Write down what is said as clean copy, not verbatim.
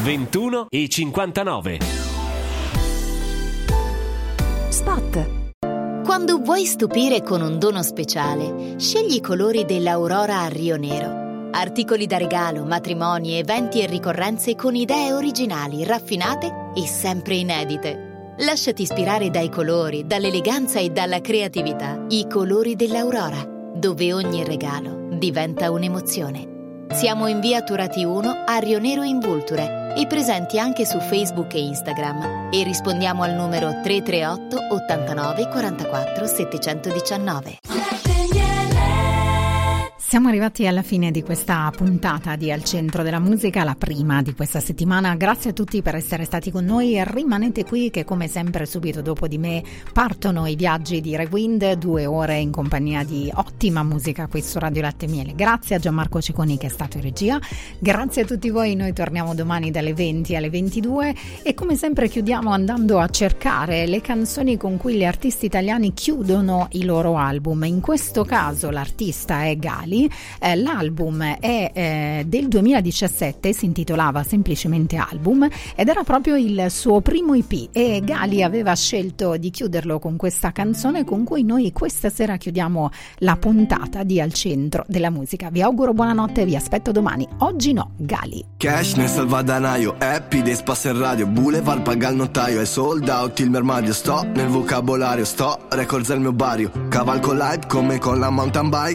21:59. Spot. Quando vuoi stupire con un dono speciale, scegli i colori dell'Aurora a Rio Nero. Articoli da regalo, matrimoni, eventi e ricorrenze con idee originali, raffinate e sempre inedite. Lasciati ispirare dai colori, dall'eleganza e dalla creatività. I colori dell'Aurora, dove ogni regalo diventa un'emozione. Siamo in via Turati 1 a Rio Nero in Vulture e presenti anche su Facebook e Instagram, e rispondiamo al numero 338 89 44 719. Siamo arrivati alla fine di questa puntata di Al Centro della Musica, la prima di questa settimana. Grazie a tutti per essere stati con noi. Rimanete qui che, come sempre, subito dopo di me partono i viaggi di Rewind, 2 ore in compagnia di ottima musica qui su Radio Latte e Miele. Grazie a Gianmarco Cicconi che è stato in regia. Grazie a tutti voi. Noi torniamo domani dalle 20 alle 22 e come sempre chiudiamo andando a cercare le canzoni con cui gli artisti italiani chiudono i loro album. In questo caso l'artista è Gali. L'album è del 2017, si intitolava semplicemente Album ed era proprio il suo primo EP, e Gali aveva scelto di chiuderlo con questa canzone con cui noi questa sera chiudiamo la puntata di Al Centro della Musica. Vi auguro buonanotte e vi aspetto domani. Oggi no, Gali. Cash nel salvadanaio, Happy Days passa in radio, Boulevard paga il notaio, è sold out il mio armadio, sto nel vocabolario, sto records al mio barrio, cavalco live come con la mountain bike.